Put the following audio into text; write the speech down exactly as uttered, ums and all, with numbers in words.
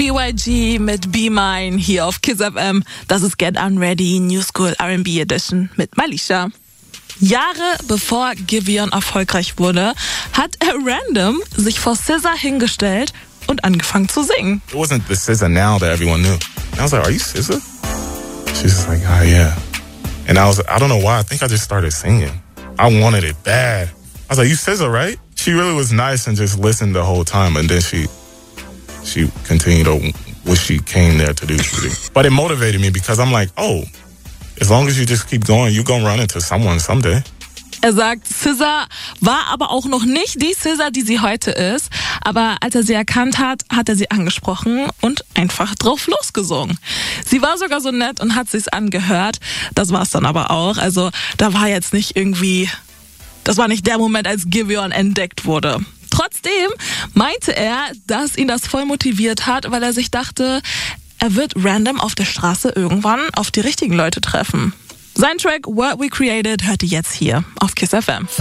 B Y G mit Be Mine hier auf Kiss F M. Das ist Get Unready, New School R and B Edition mit Malisha. Jahre bevor Giveon erfolgreich wurde, hat er random sich vor S Z A hingestellt und angefangen zu singen. It wasn't the S Z A now that everyone knew. And I was like, are you S Z A? She's just like, oh yeah. And I was, I don't know why, I think I just started singing. I wanted it bad. I was like, you S Z A, right? She really was nice and just listened the whole time. And then she she continued on what she came there to do. But it motivated me because I'm like, oh, as long as you just keep going, you're gonna run into someone someday. Er sagt, S Z A war aber auch noch nicht die S Z A, die sie heute ist. Aber als er sie erkannt hat, hat er sie angesprochen und einfach drauf losgesungen. Sie war sogar so nett und hat sich's angehört. Das war's dann aber auch. Also da war jetzt nicht irgendwie, das war nicht der Moment, als Giveon entdeckt wurde. Trotzdem meinte er, dass ihn das voll motiviert hat, weil er sich dachte, er wird random auf der Straße irgendwann auf die richtigen Leute treffen. Sein Track What We Created hört ihr jetzt hier auf Kiss F M.